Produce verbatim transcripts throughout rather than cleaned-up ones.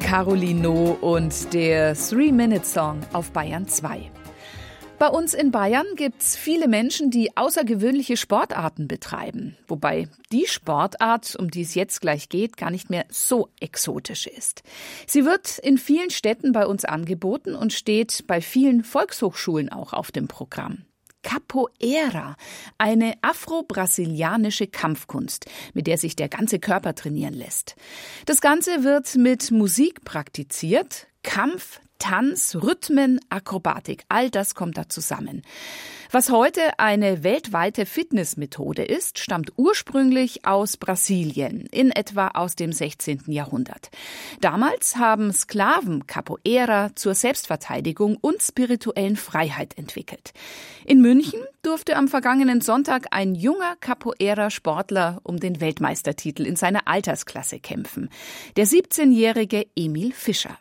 Carolino und der Three-Minute-Song auf Bayern zwei. Bei uns in Bayern gibt's viele Menschen, die außergewöhnliche Sportarten betreiben. Wobei die Sportart, um die es jetzt gleich geht, gar nicht mehr so exotisch ist. Sie wird in vielen Städten bei uns angeboten und steht bei vielen Volkshochschulen auch auf dem Programm. Capoeira, eine afro-brasilianische Kampfkunst, mit der sich der ganze Körper trainieren lässt. Das Ganze wird mit Musik praktiziert, Kampf, Tanz, Rhythmen, Akrobatik, all das kommt da zusammen. Was heute eine weltweite Fitnessmethode ist, stammt ursprünglich aus Brasilien, in etwa aus dem sechzehnten Jahrhundert. Damals haben Sklaven Capoeira zur Selbstverteidigung und spirituellen Freiheit entwickelt. In München durfte am vergangenen Sonntag ein junger Capoeira-Sportler um den Weltmeistertitel in seiner Altersklasse kämpfen. Der siebzehnjährige Emil Fischer.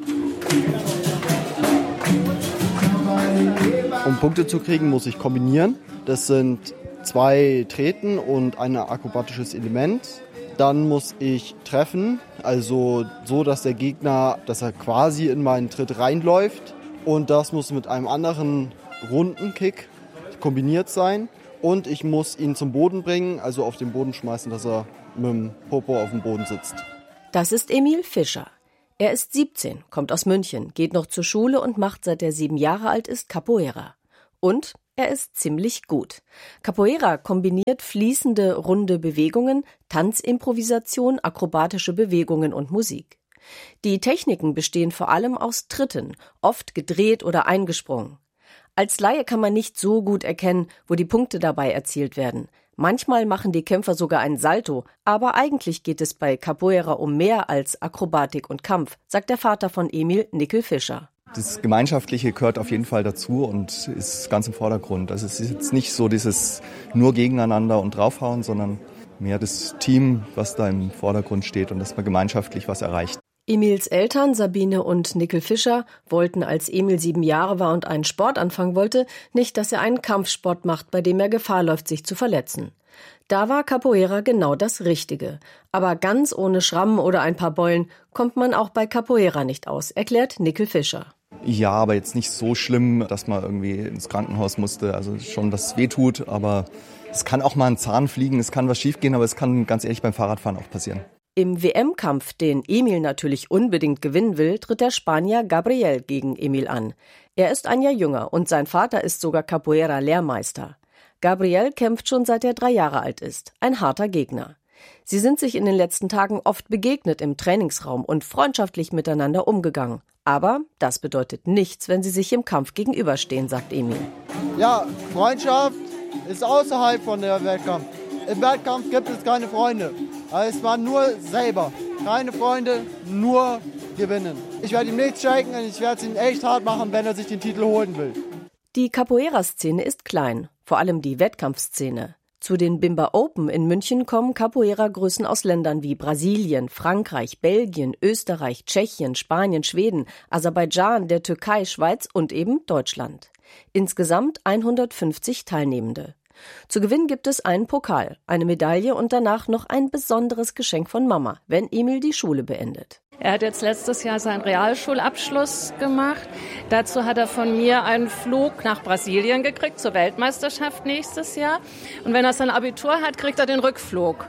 Um Punkte zu kriegen, muss ich kombinieren. Das sind zwei Treten und ein akrobatisches Element. Dann muss ich treffen, also so, dass der Gegner, dass er quasi in meinen Tritt reinläuft. Und das muss mit einem anderen runden Kick kombiniert sein. Und ich muss ihn zum Boden bringen, also auf den Boden schmeißen, dass er mit dem Popo auf dem Boden sitzt. Das ist Emil Fischer. Er ist siebzehn, kommt aus München, geht noch zur Schule und macht, seit er sieben Jahre alt ist, Capoeira. Und er ist ziemlich gut. Capoeira kombiniert fließende, runde Bewegungen, Tanzimprovisation, akrobatische Bewegungen und Musik. Die Techniken bestehen vor allem aus Tritten, oft gedreht oder eingesprungen. Als Laie kann man nicht so gut erkennen, wo die Punkte dabei erzielt werden. Manchmal machen die Kämpfer sogar einen Salto, aber eigentlich geht es bei Capoeira um mehr als Akrobatik und Kampf, sagt der Vater von Emil, Nickel Fischer. Das Gemeinschaftliche gehört auf jeden Fall dazu und ist ganz im Vordergrund. Also es ist jetzt nicht so dieses nur gegeneinander und draufhauen, sondern mehr das Team, was da im Vordergrund steht und dass man gemeinschaftlich was erreicht. Emils Eltern, Sabine und Nickel Fischer, wollten, als Emil sieben Jahre war und einen Sport anfangen wollte, nicht, dass er einen Kampfsport macht, bei dem er Gefahr läuft, sich zu verletzen. Da war Capoeira genau das Richtige. Aber ganz ohne Schrammen oder ein paar Beulen kommt man auch bei Capoeira nicht aus, erklärt Nickel Fischer. Ja, aber jetzt nicht so schlimm, dass man irgendwie ins Krankenhaus musste. Also schon, dass es weh tut, aber es kann auch mal ein Zahn fliegen, es kann was schiefgehen, aber es kann ganz ehrlich beim Fahrradfahren auch passieren. Im W M-Kampf, den Emil natürlich unbedingt gewinnen will, tritt der Spanier Gabriel gegen Emil an. Er ist ein Jahr jünger und sein Vater ist sogar Capoeira-Lehrmeister. Gabriel kämpft schon seit er drei Jahre alt ist. Ein harter Gegner. Sie sind sich in den letzten Tagen oft begegnet im Trainingsraum und freundschaftlich miteinander umgegangen. Aber das bedeutet nichts, wenn sie sich im Kampf gegenüberstehen, sagt Emil. Ja, Freundschaft ist außerhalb von der Wettkampf. Im Wettkampf gibt es keine Freunde. Also es war nur selber. Keine Freunde, nur gewinnen. Ich werde ihm nichts schenken und ich werde es ihm echt hart machen, wenn er sich den Titel holen will. Die Capoeira-Szene ist klein, vor allem die Wettkampfszene. Zu den Bimba Open in München kommen Capoeira-Größen aus Ländern wie Brasilien, Frankreich, Belgien, Österreich, Tschechien, Spanien, Schweden, Aserbaidschan, der Türkei, Schweiz und eben Deutschland. Insgesamt hundertfünfzig Teilnehmende. Zu gewinnen gibt es einen Pokal, eine Medaille und danach noch ein besonderes Geschenk von Mama, wenn Emil die Schule beendet. Er hat jetzt letztes Jahr seinen Realschulabschluss gemacht. Dazu hat er von mir einen Flug nach Brasilien gekriegt, zur Weltmeisterschaft nächstes Jahr. Und wenn er sein Abitur hat, kriegt er den Rückflug.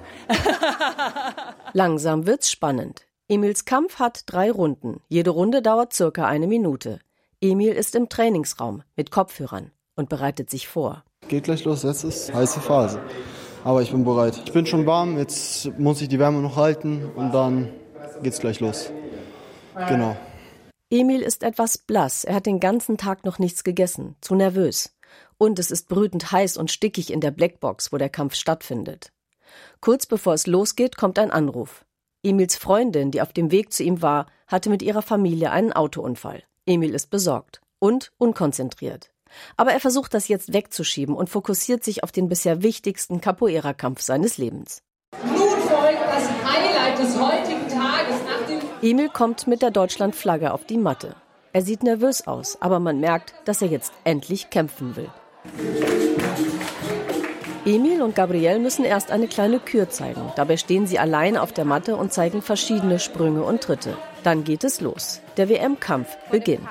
Langsam wird's spannend. Emils Kampf hat drei Runden. Jede Runde dauert circa eine Minute. Emil ist im Trainingsraum mit Kopfhörern und bereitet sich vor. Geht gleich los, jetzt ist heiße Phase. Aber ich bin bereit. Ich bin schon warm, jetzt muss ich die Wärme noch halten und dann geht's gleich los. Genau. Emil ist etwas blass. Er hat den ganzen Tag noch nichts gegessen. Zu nervös. Und es ist brütend heiß und stickig in der Blackbox, wo der Kampf stattfindet. Kurz bevor es losgeht, kommt ein Anruf. Emils Freundin, die auf dem Weg zu ihm war, hatte mit ihrer Familie einen Autounfall. Emil ist besorgt und unkonzentriert. Aber er versucht, das jetzt wegzuschieben und fokussiert sich auf den bisher wichtigsten Capoeira-Kampf seines Lebens. Nun folgt das Highlight des heutigen Tages. Nach dem Emil kommt mit der Deutschlandflagge auf die Matte. Er sieht nervös aus, aber man merkt, dass er jetzt endlich kämpfen will. Emil und Gabrielle müssen erst eine kleine Kür zeigen. Dabei stehen sie allein auf der Matte und zeigen verschiedene Sprünge und Tritte. Dann geht es los. Der W M-Kampf beginnt.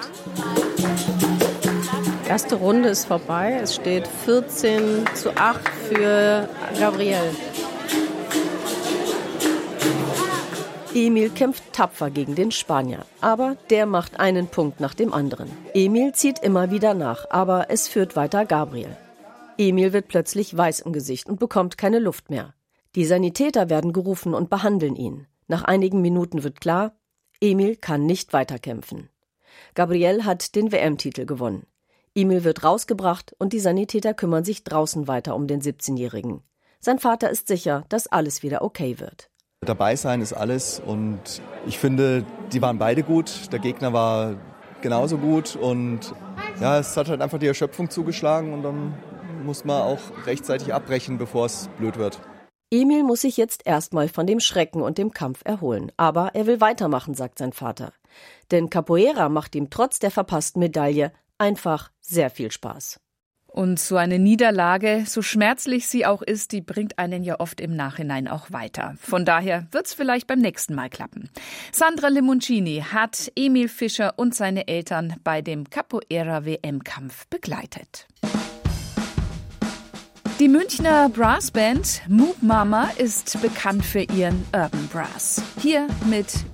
Erste Runde ist vorbei. Es steht vierzehn zu acht für Gabrielle. Emil kämpft tapfer gegen den Spanier, aber der macht einen Punkt nach dem anderen. Emil zieht immer wieder nach, aber es führt weiter Gabriel. Emil wird plötzlich weiß im Gesicht und bekommt keine Luft mehr. Die Sanitäter werden gerufen und behandeln ihn. Nach einigen Minuten wird klar, Emil kann nicht weiterkämpfen. Gabrielle hat den W M-Titel gewonnen. Emil wird rausgebracht und die Sanitäter kümmern sich draußen weiter um den siebzehnjährigen. Sein Vater ist sicher, dass alles wieder okay wird. Dabei sein ist alles und ich finde, die waren beide gut. Der Gegner war genauso gut und ja, es hat halt einfach die Erschöpfung zugeschlagen und dann muss man auch rechtzeitig abbrechen, bevor es blöd wird. Emil muss sich jetzt erstmal von dem Schrecken und dem Kampf erholen. Aber er will weitermachen, sagt sein Vater. Denn Capoeira macht ihm trotz der verpassten Medaille einfach sehr viel Spaß. Und so eine Niederlage, so schmerzlich sie auch ist, die bringt einen ja oft im Nachhinein auch weiter. Von daher wird's vielleicht beim nächsten Mal klappen. Sandra Lemoncini hat Emil Fischer und seine Eltern bei dem Capoeira-W M-Kampf begleitet. Die Münchner Brassband Moop Mama ist bekannt für ihren Urban Brass. Hier mit